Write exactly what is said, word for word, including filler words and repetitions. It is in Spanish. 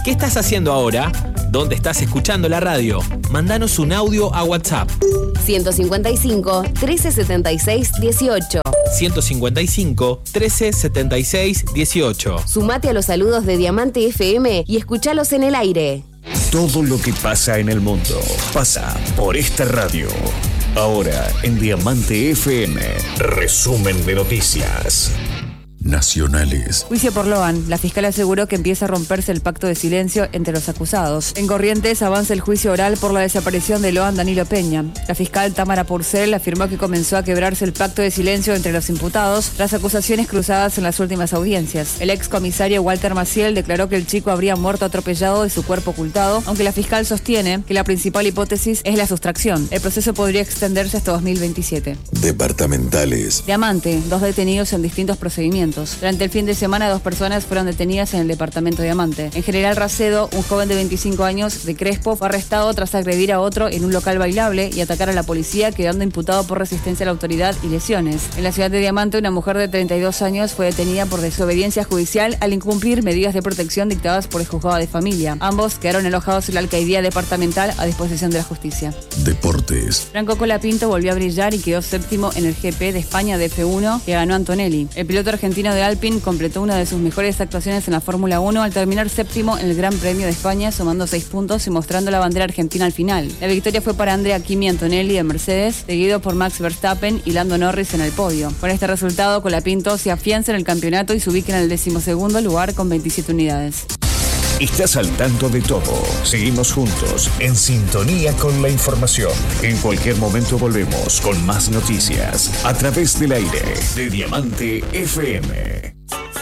¿Qué estás haciendo ahora? ¿Dónde estás escuchando la radio? Mándanos un audio a WhatsApp. ciento cincuenta y cinco, trece setenta y seis, dieciocho. ciento cincuenta y cinco, trece setenta y seis, dieciocho. Sumate a los saludos de Diamante F M y escuchalos en el aire. Todo lo que pasa en el mundo pasa por esta radio. Ahora en Diamante F M, resumen de noticias nacionales. Juicio por Loan. La fiscal aseguró que empieza a romperse el pacto de silencio entre los acusados. En Corrientes avanza el juicio oral por la desaparición de Loan Danilo Peña. La fiscal Tamara Purcell afirmó que comenzó a quebrarse el pacto de silencio entre los imputados tras acusaciones cruzadas en las últimas audiencias. El ex comisario Walter Maciel declaró que el chico habría muerto atropellado y su cuerpo ocultado, aunque la fiscal sostiene que la principal hipótesis es la sustracción. El proceso podría extenderse hasta dos mil veintisiete. Departamentales. Diamante, dos detenidos en distintos procedimientos. Durante el fin de semana, dos personas fueron detenidas en el departamento Diamante. En General Racedo, un joven de veinticinco años de Crespo fue arrestado tras agredir a otro en un local bailable y atacar a la policía, quedando imputado por resistencia a la autoridad y lesiones. En la ciudad de Diamante, una mujer de treinta y dos años fue detenida por desobediencia judicial al incumplir medidas de protección dictadas por el juzgado de familia. Ambos quedaron alojados en la alcaidía departamental a disposición de la justicia. Deportes. Franco Colapinto volvió a brillar y quedó séptimo en el G P de España de F uno, que ganó Antonelli. El piloto argentino de Alpine completó una de sus mejores actuaciones en la Fórmula uno al terminar séptimo en el Gran Premio de España, sumando seis puntos y mostrando la bandera argentina al final. La victoria fue para Andrea Kimi Antonelli de Mercedes, seguido por Max Verstappen y Lando Norris en el podio. Con este resultado, Colapinto se afianza en el campeonato y se ubica en el decimosegundo lugar con veintisiete unidades. Estás al tanto de todo. Seguimos juntos, en sintonía con la información. En cualquier momento volvemos con más noticias a través del aire de Diamante F M.